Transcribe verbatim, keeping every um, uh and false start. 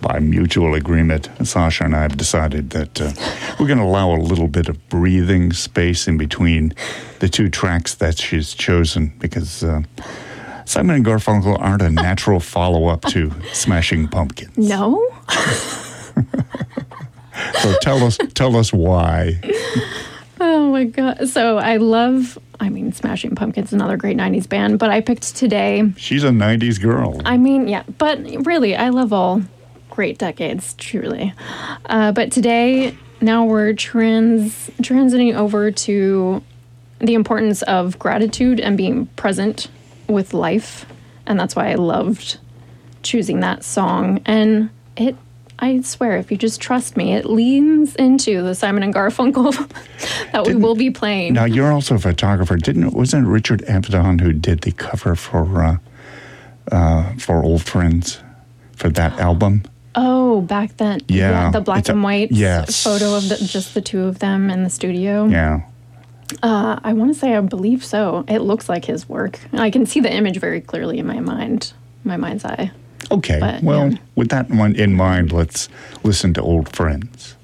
by mutual agreement, Sasha and I have decided that uh, we're going to allow a little bit of breathing space in between the two tracks that she's chosen because uh, Simon and Garfunkel aren't a natural follow-up to Smashing Pumpkins. No? So tell us, tell us why. Oh my God. So I love, I mean, Smashing Pumpkins is another great nineties band, but I picked Today. She's a nineties girl. I mean, yeah, but really, I love all great decades, truly. Uh, but today, now we're trans transiting over to the importance of gratitude and being present with life. And that's why I loved choosing that song. And it, I swear, if you just trust me, it leans into the Simon and Garfunkel that Didn't, we will be playing. Now, you're also a photographer. Didn't wasn't it Richard Avedon who did the cover for uh, uh, for Old Friends for that album? Oh, back then. Yeah. yeah the black and white yes. photo of the, just the two of them in the studio. Yeah. Uh, I want to say I believe so. It looks like his work. I can see the image very clearly in my mind, my mind's eye. Okay, But, well, yeah. with that one in mind, let's listen to Old Friends.